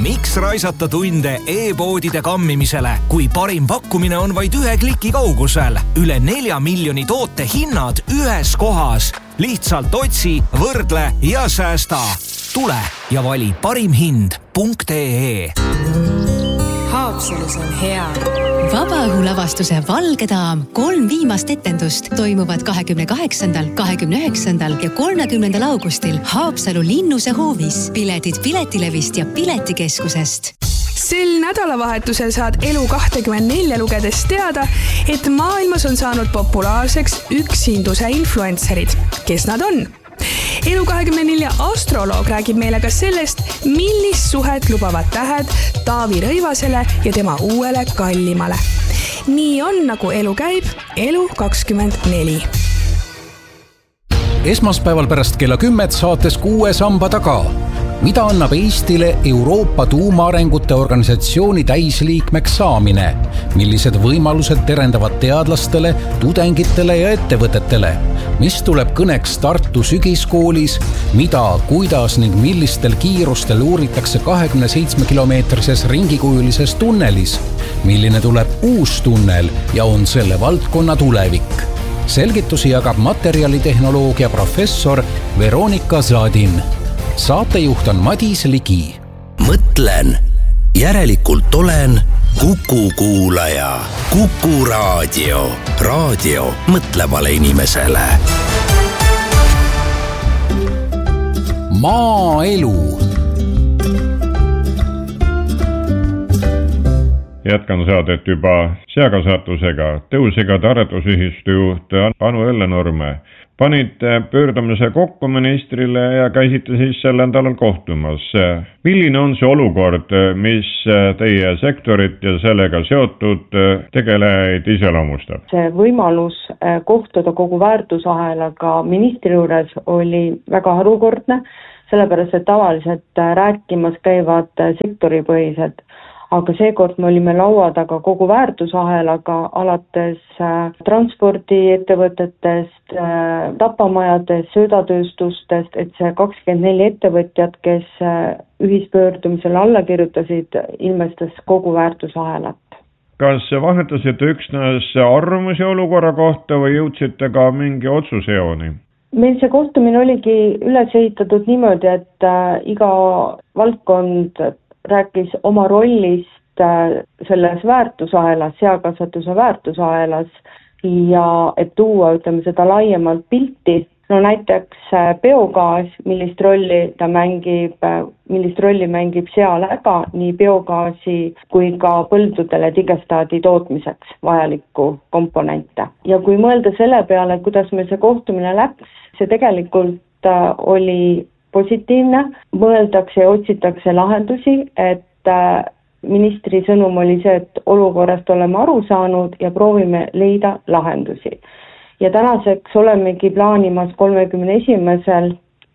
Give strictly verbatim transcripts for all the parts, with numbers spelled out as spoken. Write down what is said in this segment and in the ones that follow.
Miks raisata tunde e-poodide kammimisele, kui parim pakkumine on vaid ühe kliki kaugusel? Üle nelja miljoni toote hinnad ühes kohas. Lihtsalt otsi, võrdle ja säästa. Tule ja vali parim hind punkt ee. Haapsalus on hea. Vabaõhulavastuse Valge daam kolm viimast etendust toimuvad kahekümne kaheksandal, kahekümne üheksandal ja kolmekümnendal augustil Haapsalu Linnuse hoovis. Piletid Piletilevist ja Piletikeskusest. Sel nädalavahetusel saad Elu kakskümmend neli lugedes teada, et maailmas on saanud populaarseks üksinduse influencerid. Kes nad on? Elu kakskümmend neli astroloog räägib meile ka sellest, millist suhet lubavad tähed Taavi Rõivasele ja tema uuele kallimale. Nii on, nagu elu käib, Elu kakskümmend neli. Esmaspäeval pärast kella kümmet saates Kuue samba taga. Mida annab Eestile Euroopa tuumaarengute organisatsiooni täisliikmeks saamine? Millised võimalused terendavad teadlastele, tudengitele ja ettevõtetele? Mis tuleb kõneks Tartu sügiskoolis? Mida, kuidas ning millistel kiirustel uuritakse kahekümne seitsme kilomeetrises ringikujulises tunnelis? Milline tuleb uus tunnel ja on selle valdkonna tulevik? Selgitusi jagab materjalitehnoloogia professor Veronika Zadin. Saatejuht on Madis Ligi. Mõtlen, järelikult olen Kuku kuulaja. Kuku raadio. Raadio mõtlevale inimesele. Maaelu. Jätkan saadet juba seakasvatusega. Tõusegade aretusühistu juht Anu Ellenurme. Panite pöördumise kokku ministrile ja käisite siis sel nädalal kohtumas. Milline on see olukord, mis teie sektorit ja sellega seotud tegelejaid iseloomustab? See võimalus kohtuda kogu väärtusahelaga ministri juures oli väga harukordne, sellepärast et tavaliselt rääkimas käivad sektoripõhised. Aga seekord me olime laua taga kogu väärtusahelaga alates transpordiettevõtetest, tapamajadest, söödatööstustest, et see kakskümmend neli ettevõtjad, kes ühispöördumisele alla kirjutasid, ilmestas kogu väärtusahelat. Kas vahetasite üksnes arvamusi olukorra kohta või jõudsite ka mingi otsusejooni? Meil see kohtumine oligi üles ehitatud niimoodi, et iga valdkond rääkis oma rollist selles väärtusahelas, seakasvatuse väärtusahelas ja et tuua, ütleme, seda laiemalt pilti. No näiteks biogaas, millist rolli ta mängib, millist rolli mängib sealäga, nii biogaasi kui ka põldudele digestaadi tootmiseks vajalikku komponente. Ja kui mõelda selle peale, kuidas meil see kohtumine läks, see tegelikult oli positiivne, mõeldakse ja otsitakse lahendusi, et ministri sõnum oli see, et olukorrast oleme aru saanud ja proovime leida lahendusi. Ja tänaseks olemegi plaanimas kolmekümne esimesel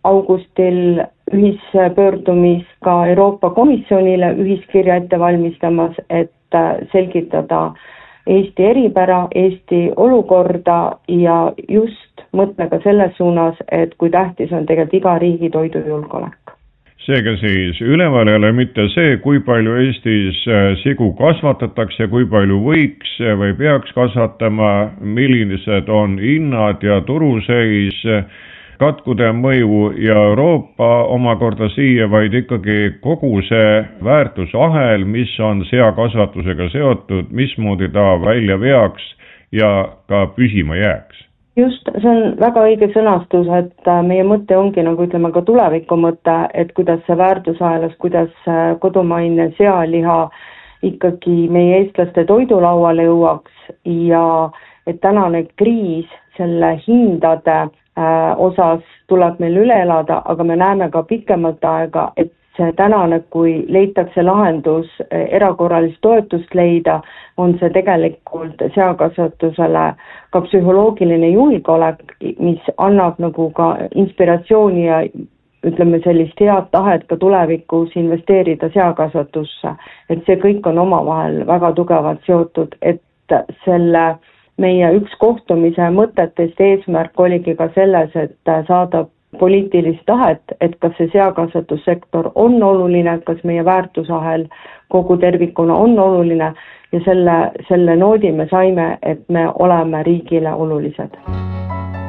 augustil ühispöördumis ka Euroopa Komisjonile ühiskirja ette valmistamas, et selgitada Eesti eripära, Eesti olukorda ja just mõtle ka selles suunas, et kui tähtis on tegelikult iga riigi toidujulgeolek. Seega siis üleval ei ole mitte see, kui palju Eestis sigu kasvatatakse, kui palju võiks või peaks kasvatama, millised on hinnad ja turuseis, katkude mõju ja Euroopa omakorda siia, vaid ikkagi kogu see väärtusahel, mis on seakasvatusega seotud, mismoodi ta välja veaks ja ka püsima jääks. Just, see on väga õige sõnastus, et meie mõte ongi, nagu ütleme ka tuleviku mõte, et kuidas see väärtusahelas, kuidas kodumaine sealiha ikkagi meie eestlaste toidulauale jõuaks ja et tänane kriis selle hindade osas tuleb meil üle elada, aga me näeme ka pikemalt aega, et see tänane, kui leitakse lahendus erakorralist toetust leida, on see tegelikult seakasvatusele ka psühholoogiline julgeolek, mis annab nagu ka inspiratsiooni ja ütleme sellist head tahet ka tulevikus investeerida seakasvatusse. Et see kõik on omavahel väga tugevalt seotud, et selle meie üks kohtumise mõtetest eesmärk oligi ka selles, et saada poliitilist tahet, et kas see seakasvatussektor on oluline, kas meie väärtusahel kogu tervikuna on oluline ja selle, selle noodi me saime, et me oleme riigile olulised.